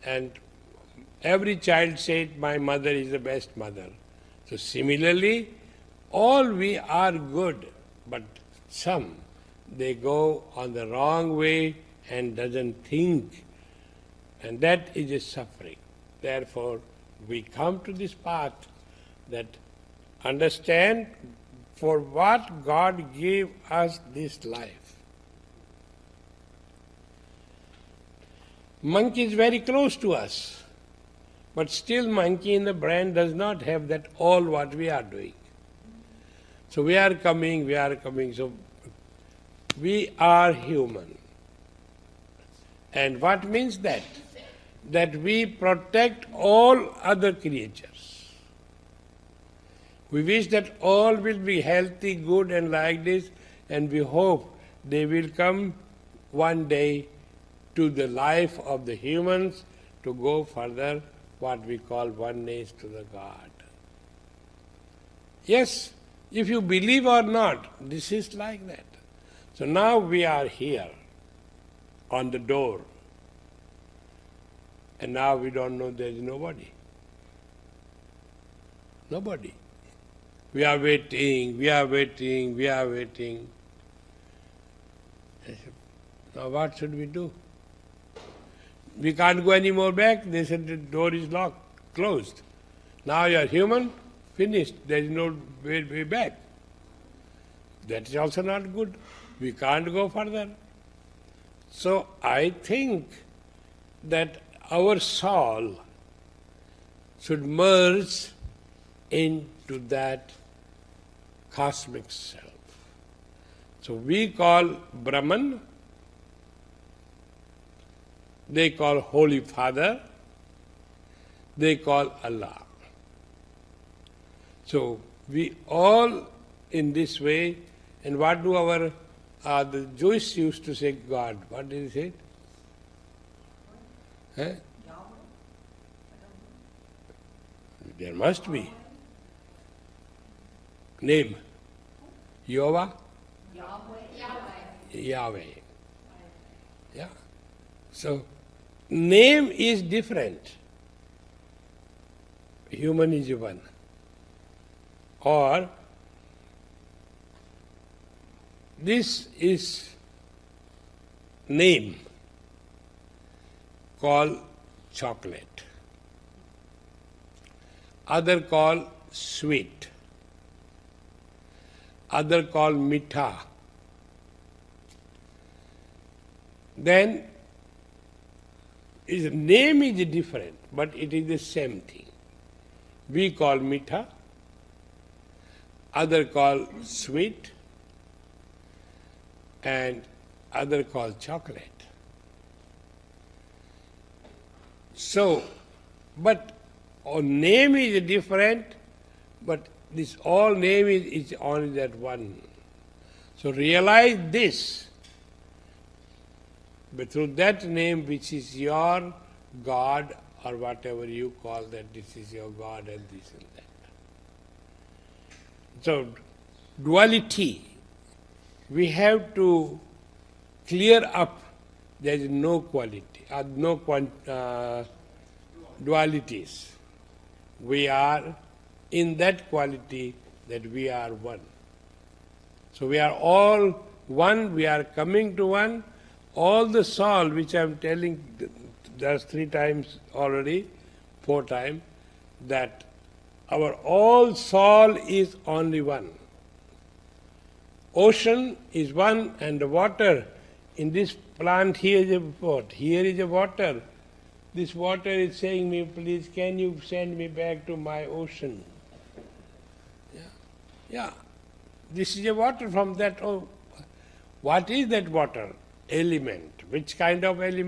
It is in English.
And every child said, my mother is the best mother. So similarly, all we are good, but some, they go on the wrong way and doesn't think. And that is a suffering. Therefore, we come to this path that understand for what God gave us this life. Monkey is very close to us, but still monkey in the brain does not have that all what we are doing. So we are coming. So we are human. And what means that? That we protect all other creatures. We wish that all will be healthy, good and like this, and we hope they will come one day to the life of the humans to go further, what we call oneness to the God. Yes, if you believe or not, this is like that. So now we are here on the door. And now we don't know there is nobody. Nobody. We are waiting. Now what should we do? We can't go any more back. They said the door is locked, closed. Now you are human, finished. There is no way back. That is also not good. We can't go further. So I think that our soul should merge into that cosmic self. So we call Brahman, they call Holy Father, they call Allah. So we all in this way, and what do our, the Jews used to say God, what did he say? Huh? There must be. Name. Yahweh? Yahweh. Yeah. So, name is different. Human is one. Or, this is name called chocolate. Other call sweet. Other call mitha. Then his name is different, but it is the same thing. We call mitha, other call sweet, and other call chocolate. So, but our name is different, but this all name is only that one. So realize this, but through that name which is your God or whatever you call that, this is your God and this and that. So duality, we have to clear up. There is no quality, no dualities. We are in that quality that we are one. So we are all one, we are coming to one. All the soul, which I am telling, there's 3 times already, 4 times, that our all soul is only one. Ocean is one, and the water in this plant here is a pot, here is a water. This water is saying me, please can you send me back to my ocean? Yeah. This is a water from that. Oh, what is that water? Element. Which kind of element?